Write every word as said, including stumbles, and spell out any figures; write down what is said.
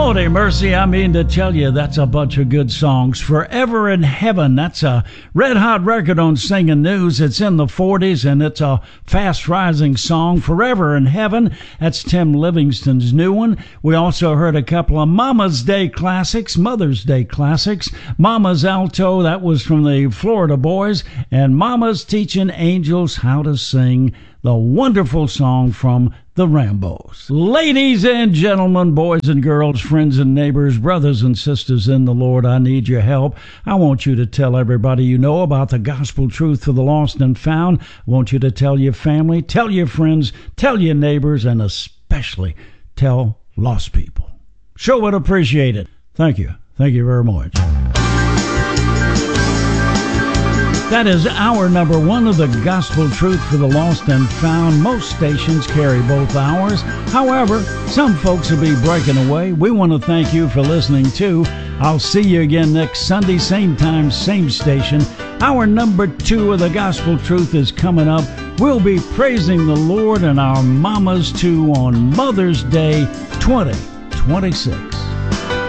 Lordy mercy, I mean to tell you, that's a bunch of good songs. Forever in Heaven, that's a red-hot record on Singing News. It's in the forties, and it's a fast-rising song. Forever in Heaven, that's Tim Livingston's new one. We also heard a couple of Mama's Day classics, Mother's Day classics. Mama's Alto, that was from the Florida Boys, and Mama's Teaching Angels How to Sing, the wonderful song from the Rambos. Ladies and gentlemen, boys and girls, friends and neighbors, brothers and sisters in the Lord, I need your help. I want you to tell everybody you know about the gospel truth for the lost and found. I want you to tell your family, tell your friends, tell your neighbors, and especially tell lost people. Sure would appreciate it. Thank you. Thank you very much. That is hour number one of the Gospel Truth for the Lost and Found. Most stations carry both hours. However, some folks will be breaking away. We want to thank you for listening too. I'll see you again next Sunday, same time, same station. Hour number two of the Gospel Truth is coming up. We'll be praising the Lord and our mamas too on Mother's Day twenty twenty-six.